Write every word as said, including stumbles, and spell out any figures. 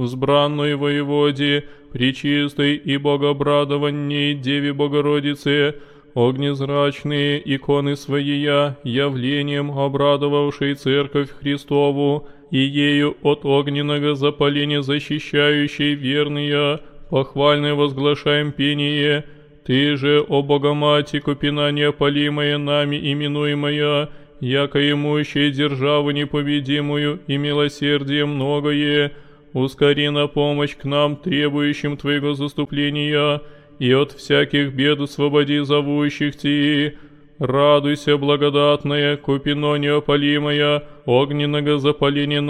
взбранной воеводе, пречистой и богообрадованней Деве Богородице, огнезрачные иконы Своея, явлением обрадовавшей Церковь Христову, и ею от огненного запаления защищающей верные, похвальное возглашаем пение. Ты же, о Богомати, купина неопалимая нами именуемая, яко имущая державу непобедимую и милосердие многое, ускори на помощь к нам, требующим Твоего заступления, и от всяких бед освободи зовущих Ти. Радуйся, благодатная, купино неопалимая, огненного запаления